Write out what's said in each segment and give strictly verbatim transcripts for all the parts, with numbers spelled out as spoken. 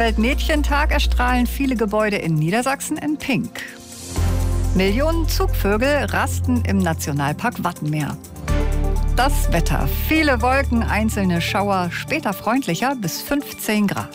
Weltmädchentag erstrahlen viele Gebäude in Niedersachsen in Pink. Millionen Zugvögel rasten im Nationalpark Wattenmeer. Das Wetter. Viele Wolken, einzelne Schauer, später freundlicher bis fünfzehn Grad.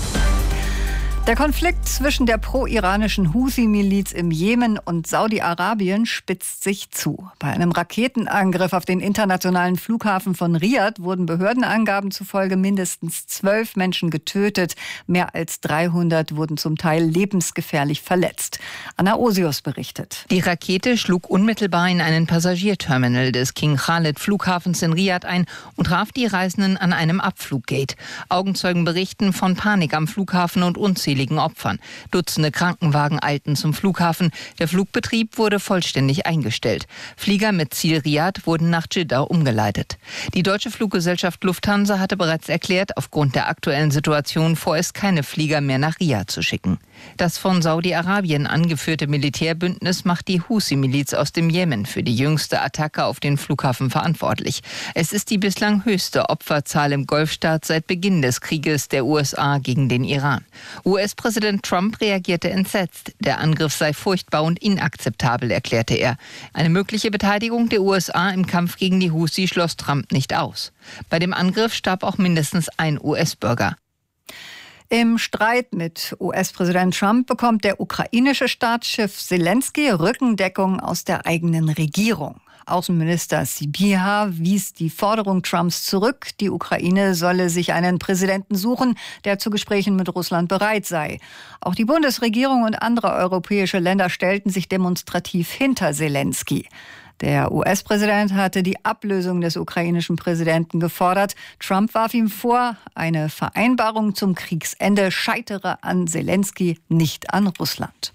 Der Konflikt zwischen der pro-iranischen Husi-Miliz im Jemen und Saudi-Arabien spitzt sich zu. Bei einem Raketenangriff auf den internationalen Flughafen von Riad wurden Behördenangaben zufolge mindestens zwölf Menschen getötet. Mehr als dreihundert wurden zum Teil lebensgefährlich verletzt. Anna Osius berichtet. Die Rakete schlug unmittelbar in einen Passagierterminal des King Khalid Flughafens in Riad ein und traf die Reisenden an einem Abfluggate. Augenzeugen berichten von Panik am Flughafen und unzähligen Opfern. Dutzende Krankenwagen eilten zum Flughafen. Der Flugbetrieb wurde vollständig eingestellt. Flieger mit Ziel Riad wurden nach Dschidda umgeleitet. Die deutsche Fluggesellschaft Lufthansa hatte bereits erklärt, aufgrund der aktuellen Situation vorerst keine Flieger mehr nach Riad zu schicken. Das von Saudi-Arabien angeführte Militärbündnis macht die Husi-Miliz aus dem Jemen für die jüngste Attacke auf den Flughafen verantwortlich. Es ist die bislang höchste Opferzahl im Golfstaat seit Beginn des Krieges der U S A gegen den Iran. U S-Präsident Trump reagierte entsetzt. Der Angriff sei furchtbar und inakzeptabel, erklärte er. Eine mögliche Beteiligung der U S A im Kampf gegen die Husi schloss Trump nicht aus. Bei dem Angriff starb auch mindestens ein U S-Bürger. Im Streit mit U S-Präsident Trump bekommt der ukrainische Staatschef Selenskyj Rückendeckung aus der eigenen Regierung. Außenminister Sybiha wies die Forderung Trumps zurück, die Ukraine solle sich einen Präsidenten suchen, der zu Gesprächen mit Russland bereit sei. Auch die Bundesregierung und andere europäische Länder stellten sich demonstrativ hinter Selenskyj. Der U S-Präsident hatte die Ablösung des ukrainischen Präsidenten gefordert. Trump warf ihm vor, eine Vereinbarung zum Kriegsende scheitere an Selenskyj, nicht an Russland.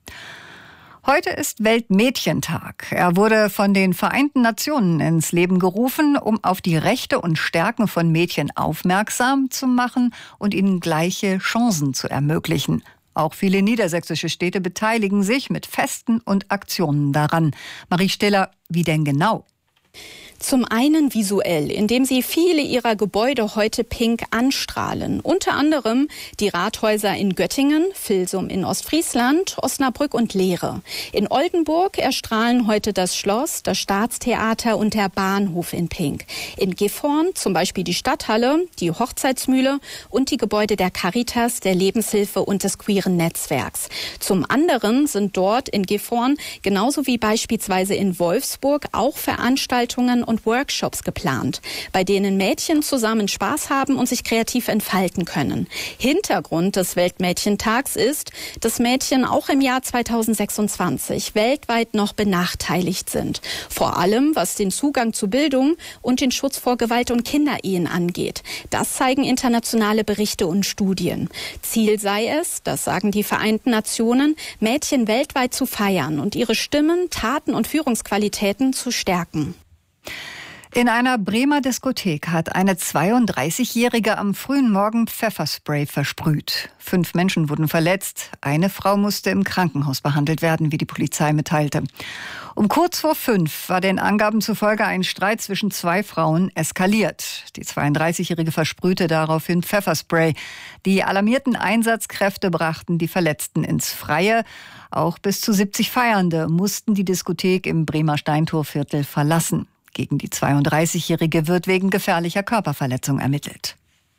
Heute ist Weltmädchentag. Er wurde von den Vereinten Nationen ins Leben gerufen, um auf die Rechte und Stärken von Mädchen aufmerksam zu machen und ihnen gleiche Chancen zu ermöglichen. Auch viele niedersächsische Städte beteiligen sich mit Festen und Aktionen daran. Marie Stiller, wie denn genau? Zum einen visuell, indem sie viele ihrer Gebäude heute pink anstrahlen. Unter anderem die Rathäuser in Göttingen, Vilsum in Ostfriesland, Osnabrück und Lehre. In Oldenburg erstrahlen heute das Schloss, das Staatstheater und der Bahnhof in pink. In Gifhorn zum Beispiel die Stadthalle, die Hochzeitsmühle und die Gebäude der Caritas, der Lebenshilfe und des queeren Netzwerks. Zum anderen sind dort in Gifhorn, genauso wie beispielsweise in Wolfsburg, auch Veranstaltungen und Workshops geplant, bei denen Mädchen zusammen Spaß haben und sich kreativ entfalten können. Hintergrund des Weltmädchentags ist, dass Mädchen auch im Jahr zweitausendsechsundzwanzig weltweit noch benachteiligt sind. Vor allem, was den Zugang zu Bildung und den Schutz vor Gewalt und Kinderehen angeht. Das zeigen internationale Berichte und Studien. Ziel sei es, das sagen die Vereinten Nationen, Mädchen weltweit zu feiern und ihre Stimmen, Taten und Führungsqualitäten zu stärken. In einer Bremer Diskothek hat eine zweiunddreißigjährige am frühen Morgen Pfefferspray versprüht. Fünf Menschen wurden verletzt. Eine Frau musste im Krankenhaus behandelt werden, wie die Polizei mitteilte. Um kurz vor fünf war den Angaben zufolge ein Streit zwischen zwei Frauen eskaliert. Die zweiunddreißigjährige versprühte daraufhin Pfefferspray. Die alarmierten Einsatzkräfte brachten die Verletzten ins Freie. Auch bis zu siebzig Feiernde mussten die Diskothek im Bremer Steintorviertel verlassen. Gegen die zweiunddreißigjährige wird wegen gefährlicher Körperverletzung ermittelt.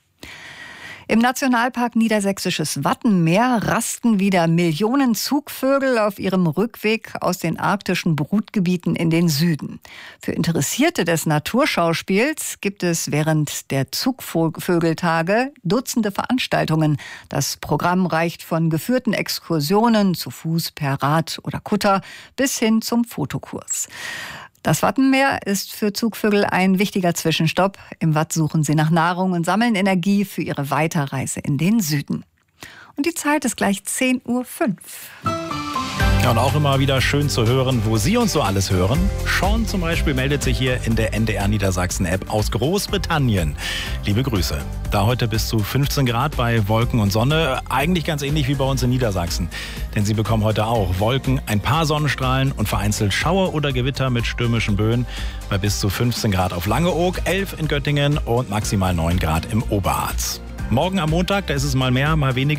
Im Nationalpark Niedersächsisches Wattenmeer rasten wieder Millionen Zugvögel auf ihrem Rückweg aus den arktischen Brutgebieten in den Süden. Für Interessierte des Naturschauspiels gibt es während der Zugvögeltage Dutzende Veranstaltungen. Das Programm reicht von geführten Exkursionen zu Fuß, per Rad oder Kutter bis hin zum Fotokurs. Das Wattenmeer ist für Zugvögel ein wichtiger Zwischenstopp. Im Watt suchen sie nach Nahrung und sammeln Energie für ihre Weiterreise in den Süden. Und die Zeit ist gleich zehn Uhr fünf. Ja, und auch immer wieder schön zu hören, wo Sie uns so alles hören. Sean zum Beispiel meldet sich hier in der N D R Niedersachsen-App aus Großbritannien. Liebe Grüße. Da heute bis zu fünfzehn Grad bei Wolken und Sonne. Eigentlich ganz ähnlich wie bei uns in Niedersachsen. Denn Sie bekommen heute auch Wolken, ein paar Sonnenstrahlen und vereinzelt Schauer oder Gewitter mit stürmischen Böen bei bis zu fünfzehn Grad auf Langeoog, elf in Göttingen und maximal neun Grad im Oberharz. Morgen am Montag, da ist es mal mehr, mal weniger.